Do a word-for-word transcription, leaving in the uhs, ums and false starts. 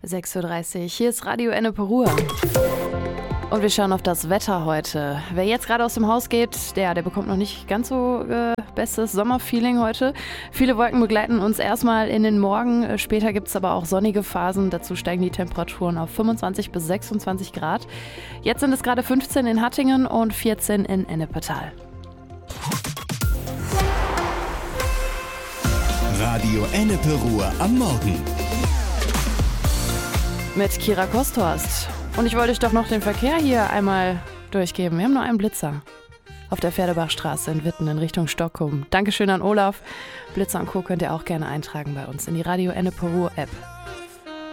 sechs Uhr dreißig, hier ist Radio Ennepe Ruhr. Und wir schauen auf das Wetter heute. Wer jetzt gerade aus dem Haus geht, der, der bekommt noch nicht ganz so äh, bestes Sommerfeeling heute. Viele Wolken begleiten uns erstmal in den Morgen. Später gibt es aber auch sonnige Phasen. Dazu steigen die Temperaturen auf fünfundzwanzig bis sechsundzwanzig Grad. Jetzt sind es gerade fünfzehn in Hattingen und vierzehn in Ennepetal. Radio Ennepe Ruhr am Morgen. Mit Kira Kosthorst. Und ich wollte euch doch noch den Verkehr hier einmal durchgeben. Wir haben nur einen Blitzer auf der Pferdebachstraße in Witten in Richtung Stockholm. Dankeschön an Olaf. Blitzer und Co. könnt ihr auch gerne eintragen bei uns in die Radio Ennepe Ruhr App.